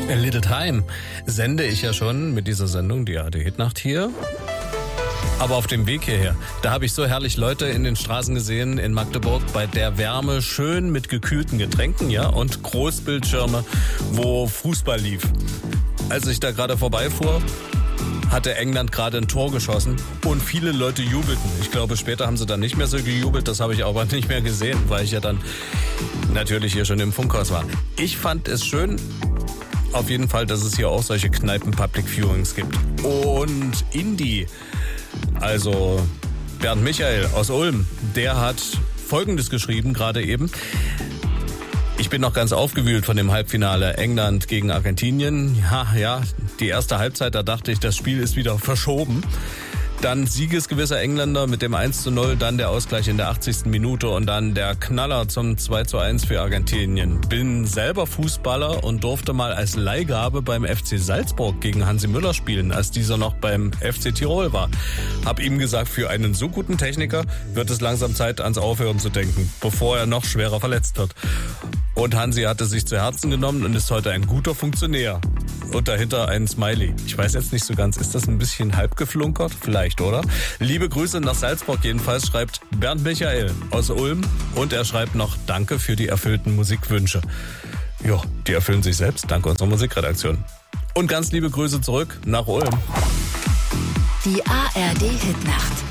A Little Time sende ich ja schon mit dieser Sendung, die ARD-Hitnacht hier. Aber auf dem Weg hierher, da habe ich so herrlich Leute in den Straßen gesehen in Magdeburg bei der Wärme, schön mit gekühlten Getränken, ja, und Großbildschirme, wo Fußball lief. Als ich da gerade vorbeifuhr, hatte England gerade ein Tor geschossen und viele Leute jubelten. Ich glaube, später haben sie dann nicht mehr so gejubelt, das habe ich aber nicht mehr gesehen, weil ich ja dann natürlich hier schon im Funkhaus war. Ich fand es schön, auf jeden Fall, dass es hier auch solche Kneipen-Public-Viewings gibt. Und Indie, also Bernd Michael aus Ulm, der hat Folgendes geschrieben, gerade eben. Ich bin noch ganz aufgewühlt von dem Halbfinale England gegen Argentinien. Ja, die erste Halbzeit, da dachte ich, das Spiel ist wieder verschoben. Dann siegesgewisser Engländer mit dem 1:0, dann der Ausgleich in der 80. Minute und dann der Knaller zum 2:1 für Argentinien. Bin selber Fußballer und durfte mal als Leihgabe beim FC Salzburg gegen Hansi Müller spielen, als dieser noch beim FC Tirol war. Hab ihm gesagt, für einen so guten Techniker wird es langsam Zeit, ans Aufhören zu denken, bevor er noch schwerer verletzt wird. Und Hansi hatte sich zu Herzen genommen und ist heute ein guter Funktionär. Und dahinter ein Smiley. Ich weiß jetzt nicht so ganz, ist das ein bisschen halb geflunkert? Vielleicht, oder? Liebe Grüße nach Salzburg jedenfalls, schreibt Bernd Michael aus Ulm. Und er schreibt noch, danke für die erfüllten Musikwünsche. Ja, die erfüllen sich selbst, dank unserer Musikredaktion. Und ganz liebe Grüße zurück nach Ulm. Die ARD-Hitnacht.